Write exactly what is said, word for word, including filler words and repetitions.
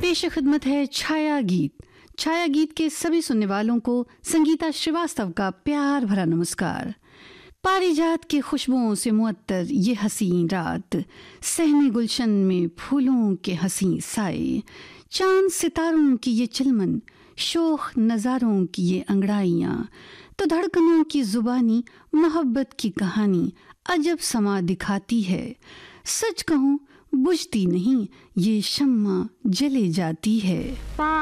पेश खिदमत है छाया गीत। छाया गीत के सभी सुनने वालों को संगीता श्रीवास्तव का प्यार भरा नमस्कार। पारिजात की खुशबुओं से मुअत्तर ये हसीन रात, सहने गुलशन में फूलों के हसीन साए, चांद सितारों की ये चिलमन, शोख नज़ारों की ये अंगड़ाइयाँ, तो धड़कनों की जुबानी मोहब्बत की कहानी अजब समा दिखाती है। सच कहूँ बुझती नहीं ये शम्मा जले जाती है।